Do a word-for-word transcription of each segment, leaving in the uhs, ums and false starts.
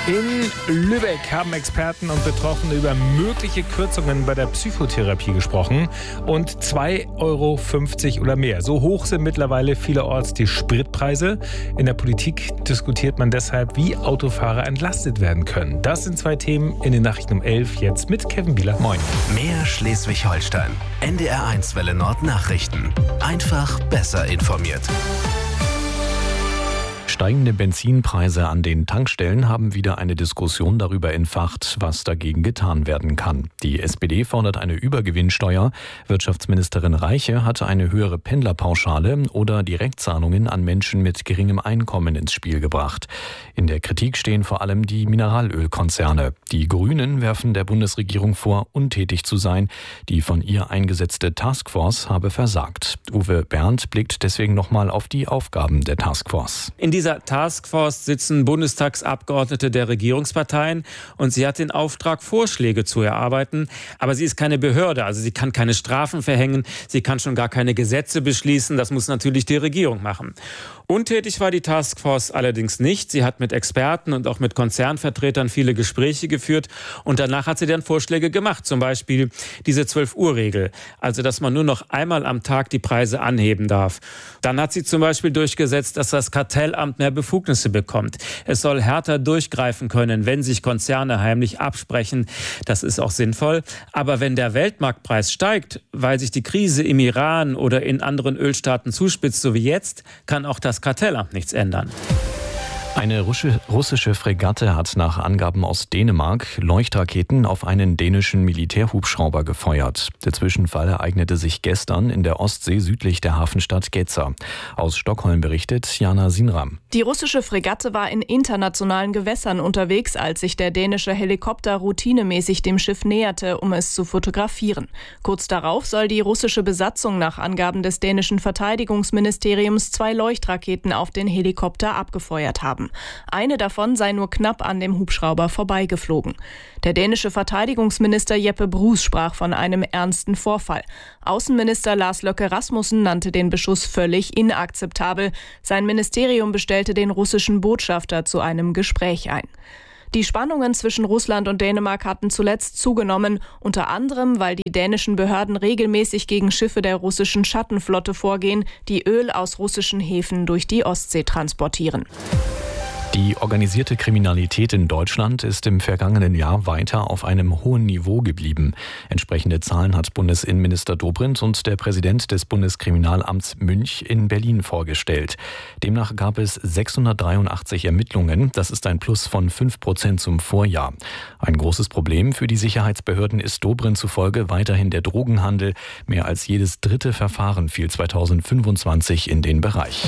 In Lübeck haben Experten und Betroffene über mögliche Kürzungen bei der Psychotherapie gesprochen. Und zwei Euro fünfzig oder mehr. So hoch sind mittlerweile vielerorts die Spritpreise. In der Politik diskutiert man deshalb, wie Autofahrer entlastet werden können. Das sind zwei Themen in den Nachrichten um elf. Jetzt mit Kevin Bieler. Moin. Mehr Schleswig-Holstein. N D R eins Welle Nord Nachrichten. Einfach besser informiert. Steigende Benzinpreise an den Tankstellen haben wieder eine Diskussion darüber entfacht, was dagegen getan werden kann. Die S P D fordert eine Übergewinnsteuer. Wirtschaftsministerin Reiche hatte eine höhere Pendlerpauschale oder Direktzahlungen an Menschen mit geringem Einkommen ins Spiel gebracht. In der Kritik stehen vor allem die Mineralölkonzerne. Die Grünen werfen der Bundesregierung vor, untätig zu sein. Die von ihr eingesetzte Taskforce habe versagt. Uwe Berndt blickt deswegen nochmal auf die Aufgaben der Taskforce. In dieser Taskforce sitzen Bundestagsabgeordnete der Regierungsparteien und sie hat den Auftrag, Vorschläge zu erarbeiten. Aber sie ist keine Behörde, also sie kann keine Strafen verhängen, sie kann schon gar keine Gesetze beschließen. Das muss natürlich die Regierung machen. Untätig war die Taskforce allerdings nicht. Sie hat mit Experten und auch mit Konzernvertretern viele Gespräche geführt und danach hat sie dann Vorschläge gemacht. Zum Beispiel diese zwölf-Uhr-Regel, also dass man nur noch einmal am Tag die Preise anheben darf. Dann hat sie zum Beispiel durchgesetzt, dass das Kartellamt mehr Befugnisse bekommt. Es soll härter durchgreifen können, wenn sich Konzerne heimlich absprechen. Das ist auch sinnvoll. Aber wenn der Weltmarktpreis steigt, weil sich die Krise im Iran oder in anderen Ölstaaten zuspitzt, so wie jetzt, kann auch das Kartellamt nichts ändern. Eine russische Fregatte hat nach Angaben aus Dänemark Leuchtraketen auf einen dänischen Militärhubschrauber gefeuert. Der Zwischenfall ereignete sich gestern in der Ostsee südlich der Hafenstadt Gedser. Aus Stockholm berichtet Jana Sinram. Die russische Fregatte war in internationalen Gewässern unterwegs, als sich der dänische Helikopter routinemäßig dem Schiff näherte, um es zu fotografieren. Kurz darauf soll die russische Besatzung nach Angaben des dänischen Verteidigungsministeriums zwei Leuchtraketen auf den Helikopter abgefeuert haben. Eine davon sei nur knapp an dem Hubschrauber vorbeigeflogen. Der dänische Verteidigungsminister Jeppe Bruus sprach von einem ernsten Vorfall. Außenminister Lars Løkke Rasmussen nannte den Beschuss völlig inakzeptabel. Sein Ministerium bestellte den russischen Botschafter zu einem Gespräch ein. Die Spannungen zwischen Russland und Dänemark hatten zuletzt zugenommen, unter anderem, weil die dänischen Behörden regelmäßig gegen Schiffe der russischen Schattenflotte vorgehen, die Öl aus russischen Häfen durch die Ostsee transportieren. Die organisierte Kriminalität in Deutschland ist im vergangenen Jahr weiter auf einem hohen Niveau geblieben. Entsprechende Zahlen hat Bundesinnenminister Dobrindt und der Präsident des Bundeskriminalamts Münch in Berlin vorgestellt. Demnach gab es sechshundertdreiundachtzig Ermittlungen. Das ist ein Plus von fünf Prozent zum Vorjahr. Ein großes Problem für die Sicherheitsbehörden ist Dobrindt zufolge weiterhin der Drogenhandel. Mehr als jedes dritte Verfahren fiel zweitausendfünfundzwanzig in den Bereich.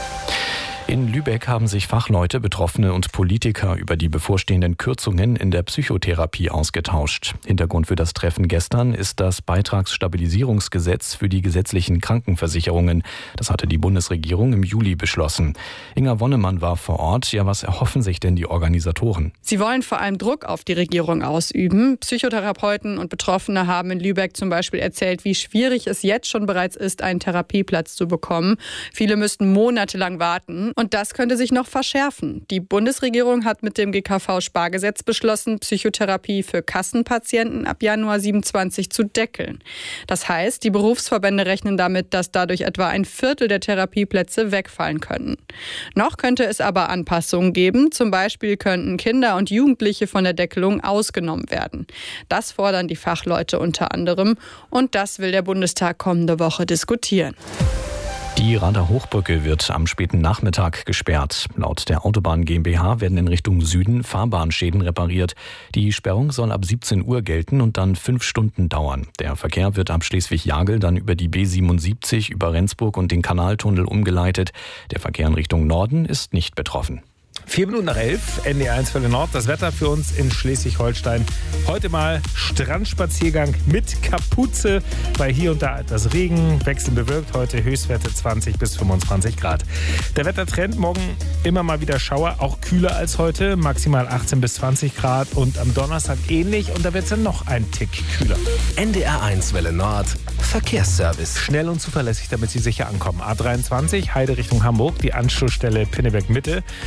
In Lübeck haben sich Fachleute, Betroffene und Politiker über die bevorstehenden Kürzungen in der Psychotherapie ausgetauscht. Hintergrund für das Treffen gestern ist das Beitragsstabilisierungsgesetz für die gesetzlichen Krankenversicherungen. Das hatte die Bundesregierung im Juli beschlossen. Inga Wonnemann war vor Ort. Ja, was erhoffen sich denn die Organisatoren? Sie wollen vor allem Druck auf die Regierung ausüben. Psychotherapeuten und Betroffene haben in Lübeck zum Beispiel erzählt, wie schwierig es jetzt schon bereits ist, einen Therapieplatz zu bekommen. Viele müssten monatelang warten. Und das könnte sich noch verschärfen. Die Bundesregierung hat mit dem G K V-Spargesetz beschlossen, Psychotherapie für Kassenpatienten ab Januar siebenundzwanzig zu deckeln. Das heißt, die Berufsverbände rechnen damit, dass dadurch etwa ein Viertel der Therapieplätze wegfallen können. Noch könnte es aber Anpassungen geben. Zum Beispiel könnten Kinder und Jugendliche von der Deckelung ausgenommen werden. Das fordern die Fachleute unter anderem. Und das will der Bundestag kommende Woche diskutieren. Die Rader Hochbrücke wird am späten Nachmittag gesperrt. Laut der Autobahn GmbH werden in Richtung Süden Fahrbahnschäden repariert. Die Sperrung soll ab siebzehn Uhr gelten und dann fünf Stunden dauern. Der Verkehr wird ab Schleswig-Jagel dann über die B siebenundsiebzig, über Rendsburg und den Kanaltunnel umgeleitet. Der Verkehr in Richtung Norden ist nicht betroffen. Vier Minuten nach elf, N D R eins Welle Nord. Das Wetter für uns in Schleswig-Holstein. Heute mal Strandspaziergang mit Kapuze. Bei hier und da etwas Regen, wechselnd bewölkt. Heute Höchstwerte zwanzig bis fünfundzwanzig Grad. Der Wettertrend, morgen immer mal wieder Schauer, auch kühler als heute. Maximal achtzehn bis zwanzig Grad. Und am Donnerstag ähnlich. Und da wird es dann noch ein Tick kühler. N D R eins Welle Nord, Verkehrsservice. Schnell und zuverlässig, damit Sie sicher ankommen. A dreiundzwanzig, Heide Richtung Hamburg. Die Anschlussstelle Pinneberg Mitte. Die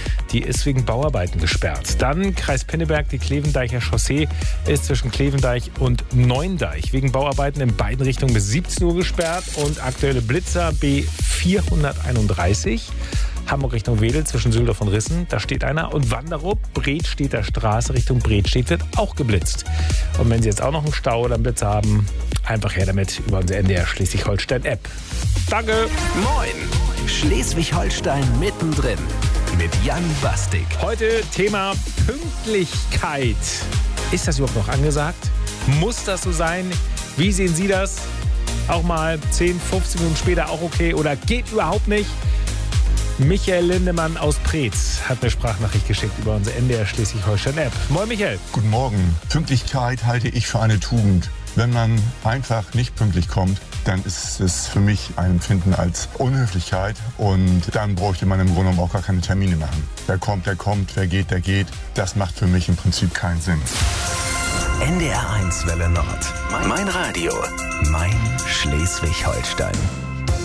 ist wegen Bauarbeiten gesperrt. Dann Kreis Pinneberg, die Klevendeicher Chaussee ist zwischen Klevendeich und Neundeich wegen Bauarbeiten in beiden Richtungen bis siebzehn Uhr gesperrt. Und aktuelle Blitzer B vierhunderteinunddreißig. Hamburg Richtung Wedel zwischen Süldorf und Rissen, da steht einer. Und Wanderup, Bredstedter Straße Richtung Bredstedt wird auch geblitzt. Und wenn Sie jetzt auch noch einen Stau oder einen Blitzer haben, einfach her damit über unsere N D R Schleswig-Holstein-App. Danke! Moin! Schleswig-Holstein mittendrin mit Jan Bastik. Heute Thema Pünktlichkeit. Ist das überhaupt noch angesagt? Muss das so sein? Wie sehen Sie das? Auch mal zehn, fünfzehn Minuten später auch okay oder geht überhaupt nicht? Michael Lindemann aus Preetz hat eine Sprachnachricht geschickt über unsere N D R Schleswig-Holstein-App. Moin Michael. Guten Morgen. Pünktlichkeit halte ich für eine Tugend. Wenn man einfach nicht pünktlich kommt, dann ist es für mich ein Empfinden als Unhöflichkeit und dann bräuchte man im Grunde genommen auch gar keine Termine machen. Wer kommt, der kommt, wer geht, der geht. Das macht für mich im Prinzip keinen Sinn. N D R eins Welle Nord. Mein Radio. Mein Schleswig-Holstein.